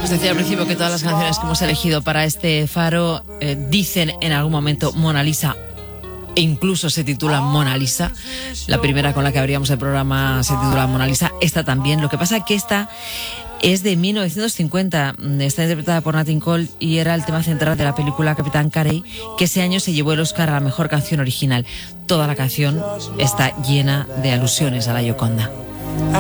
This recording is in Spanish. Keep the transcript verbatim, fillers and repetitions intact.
Os decía al principio que todas las canciones que hemos elegido para este faro eh, dicen en algún momento Mona Lisa, e incluso se titula Mona Lisa. La primera con la que abríamos el programa se titula Mona Lisa, esta también. Lo que pasa es que esta es de mil novecientos cincuenta, está interpretada por Nat King Cole y era el tema central de la película Capitán Carey, que ese año se llevó el Oscar a la mejor canción original. Toda la canción está llena de alusiones a la Gioconda.